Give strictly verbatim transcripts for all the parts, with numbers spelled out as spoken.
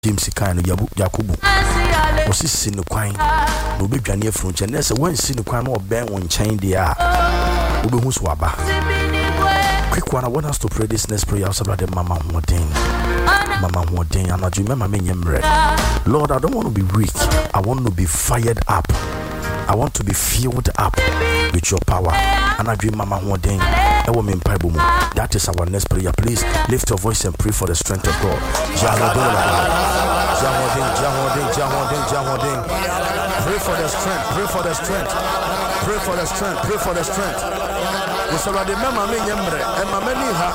James Kano Yabu Yakubu. Was this in the quine? No big Jania French, and there's a one sin the quine or bang one chain the air. Ubuhuswaba. Quick one, I want us to pray this next prayer about the Mama Modin. Mama Modin, and I remember me. Lord, I don't want to be weak. I want to be fired up. I want to be filled up with your power. And I dream Mama Modin. That is our next prayer. Please lift your voice and pray for the strength of God. Pray for the strength. Pray for the strength. Pray for the strength. Pray for the strength. It's already Mama Minyambre and Mamaniha.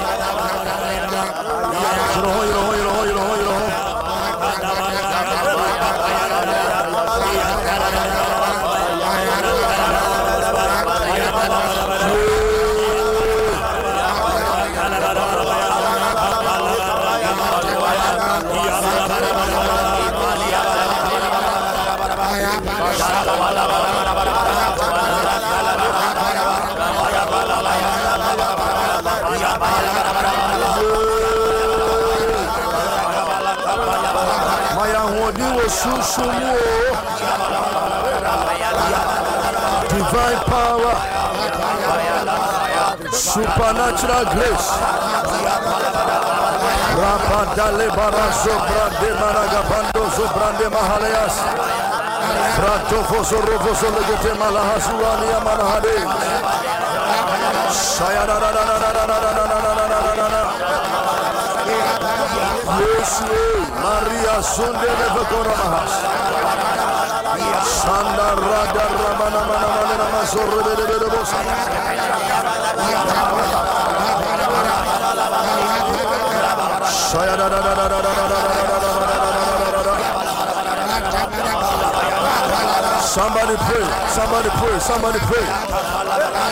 Divine power, supernatural grace. Rapandale barazo brande maragapando zobrande mahaleas. Prato foso rofoso legete malahasuani amanahade. Yes, Maria Sunde Levacoramahas. Sanda Raga Ramana Mana Mazor de Bosa. Somebody pray, somebody pray, somebody pray.